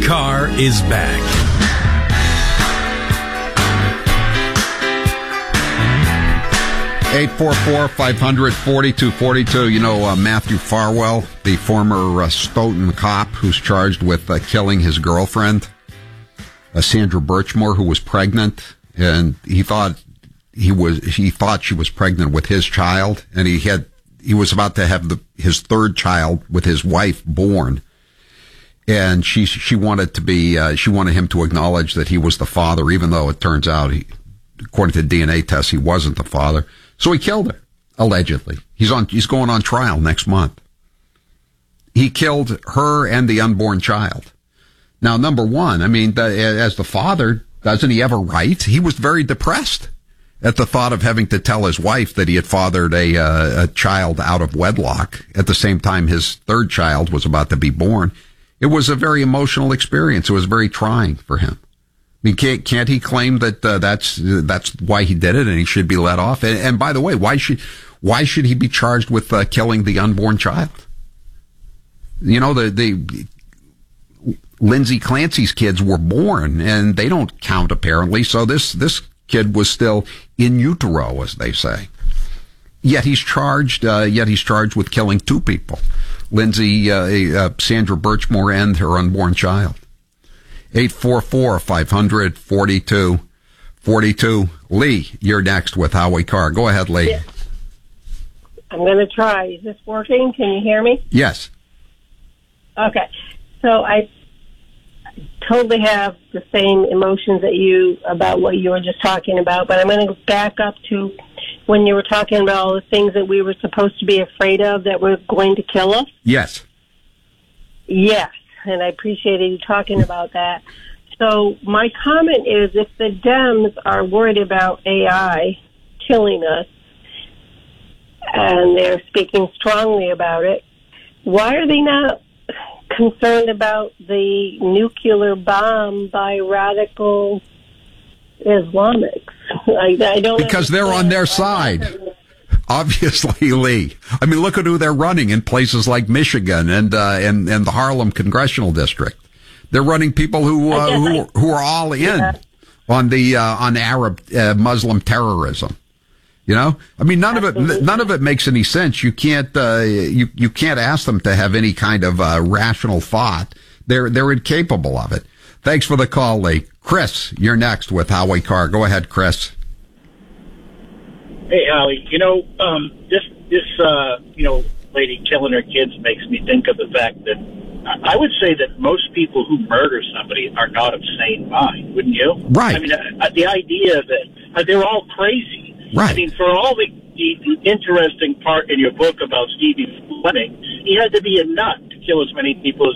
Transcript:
Carr is back. Eight 844-500-4242. You know, Matthew Farwell, the former Stoughton cop who's charged with killing his girlfriend, Sandra Birchmore, who was pregnant, and he thought she was pregnant with his child, and he was about to have his third child with his wife born, and she wanted him to acknowledge that he was the father, even though it turns out according to DNA tests, he wasn't the father. So he killed her, allegedly. He's going on trial next month. He killed her and the unborn child. Now, number one, I mean, as the father, doesn't he have a right? He was very depressed at the thought of having to tell his wife that he had fathered a child out of wedlock at the same time his third child was about to be born. It was a very emotional experience. It was very trying for him. I mean, can't he claim that that's why he did it and he should be let off? And by the way, why should he be charged with killing the unborn child? You know, the Lindsay Clancy's kids were born and they don't count apparently. So this kid was still in utero, as they say. Yet he's charged with killing two people, Lindsay, Sandra Birchmore, and her unborn child. 844-500-4242. Lee, you're next with Howie Carr. Go ahead, Lee. Yeah. I'm going to try. Is this working? Can you hear me? Yes. Okay. So I totally have the same emotions that you about what you were just talking about, but I'm going to back up to when you were talking about all the things that we were supposed to be afraid of that were going to kill us. Yes. Yes. And I appreciated you talking about that. So my comment is, if the Dems are worried about AI killing us, and they're speaking strongly about it, why are they not concerned about the nuclear bomb by radical Islamics? I don't because they're on their side. Obviously, Lee. I mean, look at who they're running in places like Michigan and the Harlem Congressional District. They're running people who are all in on Arab Muslim terrorism. You know, I mean, none of it makes any sense. You can't you can't ask them to have any kind of rational thought. They're incapable of it. Thanks for the call, Lee. Chris, you're next with Howie Carr. Go ahead, Chris. Hey, Howie, this lady killing her kids makes me think of the fact that I would say that most people who murder somebody are not of sane mind, wouldn't you? Right. I mean, the idea that they're all crazy. Right. I mean, for all the interesting part in your book about Stevie Fleming, he had to be a nut to kill as many people as